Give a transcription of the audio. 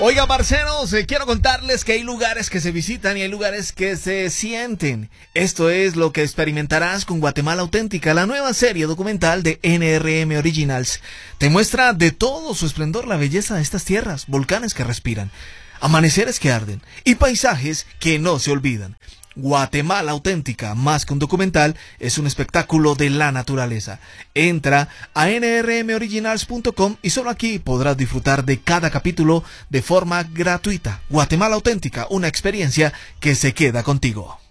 Oiga, parceros, quiero contarles que hay lugares que se visitan y hay lugares que se sienten. Esto es lo que experimentarás con Guatemala Auténtica, la nueva serie documental de NRM Originals. Te muestra de todo su esplendor la belleza de estas tierras, volcanes que respiran, amaneceres que arden y paisajes que no se olvidan. Guatemala Auténtica, más que un documental, es un espectáculo de la naturaleza. Entra a nrmoriginals.com y solo aquí podrás disfrutar de cada capítulo de forma gratuita. Guatemala Auténtica, una experiencia que se queda contigo.